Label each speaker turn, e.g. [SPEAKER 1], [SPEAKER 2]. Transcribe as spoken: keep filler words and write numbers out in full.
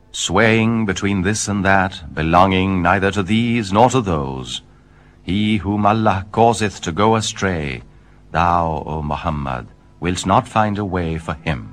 [SPEAKER 1] swaying between this and that, belonging neither to these nor to those. He whom Allah causeth to go astray, thou, O Muhammad, wilt not find a way for him.